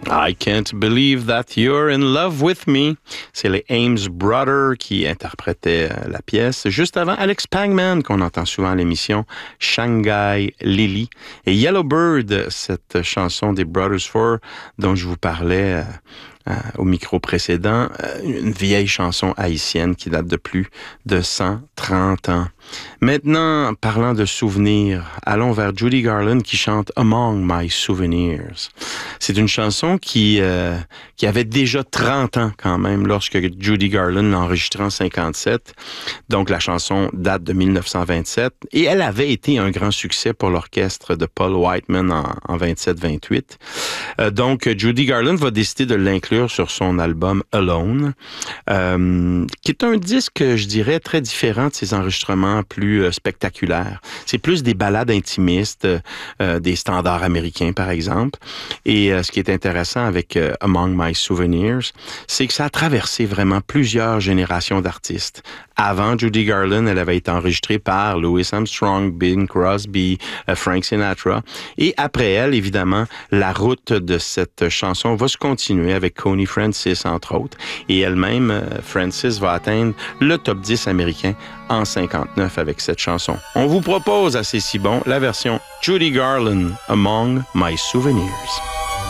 I Can't Believe That You're in Love With Me. C'est les Ames Brothers qui interprétaient la pièce. Juste avant, Alex Pagman, qu'on entend souvent à l'émission, Shanghai Lily. Et Yellowbird, cette chanson des Brothers Four dont je vous parlais au micro précédent, une vieille chanson haïtienne qui date de plus de 130 ans. Maintenant, parlant de souvenirs, allons vers Judy Garland qui chante Among My Souvenirs. C'est une chanson qui avait déjà 30 ans quand même lorsque Judy Garland l'a enregistrée en 57. Donc la chanson date de 1927 et elle avait été un grand succès pour l'orchestre de Paul Whiteman en 27-28. Donc Judy Garland va décider de l'inclure sur son album Alone, qui est un disque, je dirais, très différent de ses enregistrements plus spectaculaires. C'est plus des ballades intimistes, des standards américains, par exemple. Et ce qui est intéressant avec Among My Souvenirs, c'est que ça a traversé vraiment plusieurs générations d'artistes. Avant Judy Garland, elle avait été enregistrée par Louis Armstrong, Bing Crosby, Frank Sinatra. Et après elle, évidemment, la route de cette chanson va se continuer avec Connie Francis, entre autres. Et elle-même, Francis, va atteindre le top 10 américain en 59 avec cette chanson. On vous propose à C'est si bon la version Judy Garland, Among My Souvenirs.